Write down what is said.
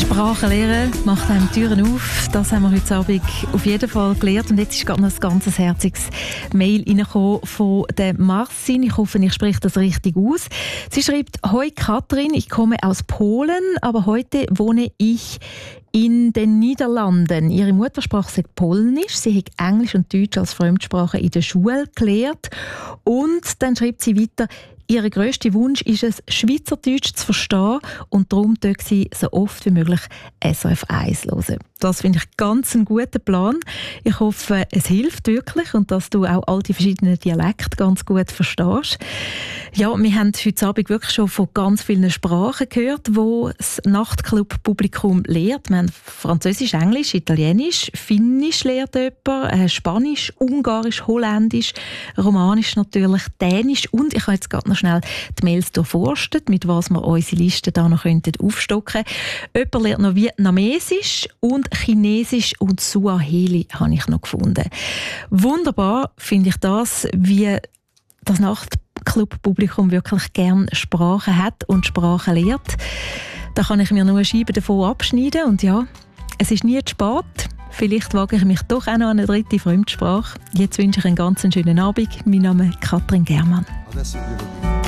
Sprachen lernen macht einem Türen auf. Das haben wir heute Abend auf jeden Fall gelernt. Und jetzt ist gerade noch ein ganz herziges Mail reingekommen von der Marcin. Ich hoffe, ich spreche das richtig aus. Sie schreibt: Hoi Katrin, ich komme aus Polen, aber heute wohne ich in den Niederlanden. Ihre Muttersprache ist Polnisch. Sie hat Englisch und Deutsch als Fremdsprache in der Schule gelernt. Und dann schreibt sie weiter: Ihr grösster Wunsch ist es, Schweizerdeutsch zu verstehen, und darum tut sie so oft wie möglich SRF 1 hören. Das finde ich ganz einen guten Plan. Ich hoffe, es hilft wirklich und dass du auch all die verschiedenen Dialekte ganz gut verstehst. Ja, wir haben heute Abend wirklich schon von ganz vielen Sprachen gehört, wo das Nachtclub-Publikum lehrt. Wir haben Französisch, Englisch, Italienisch, Finnisch lehrt jemand, Spanisch, Ungarisch, Holländisch, Romanisch natürlich, Dänisch, und ich habe jetzt gerade noch schnell die Mails durchforstet, mit was wir unsere Liste da noch aufstocken könnten. Jemand lernt noch Vietnamesisch und Chinesisch und Suaheli habe ich noch gefunden. Wunderbar finde ich das, wie das Nachtclub-Publikum wirklich gerne Sprachen hat und Sprachen lehrt. Da kann ich mir nur eine Scheibe davon abschneiden, und ja, es ist nie zu spät. Vielleicht wage ich mich doch auch noch an eine dritte Fremdsprache. Jetzt wünsche ich einen ganz schönen Abend. Mein Name ist Katrin Germann.